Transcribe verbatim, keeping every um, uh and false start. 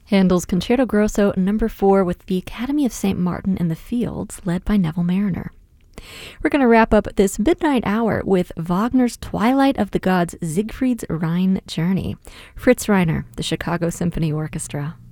Handel's Concerto Grosso number four with the Academy of Saint Martin in the Fields, led by Neville Mariner. We're going to wrap up this midnight hour with Wagner's Twilight of the Gods, Siegfried's Rhine Journey. Fritz Reiner, the Chicago Symphony Orchestra.